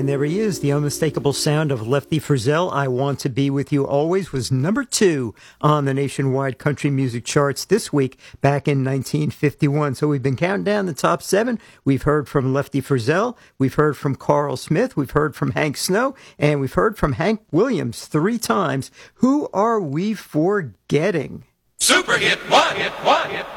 And there he is. The unmistakable sound of Lefty Frizzell. I Want to Be With You Always was number 2 on the nationwide country music charts this week back in 1951. So we've been counting down the top 7. We've heard from Lefty Frizzell. We've heard from Carl Smith. We've heard from Hank Snow. And we've heard from Hank Williams 3 times. Who are we forgetting? Super hit one, hit one, hit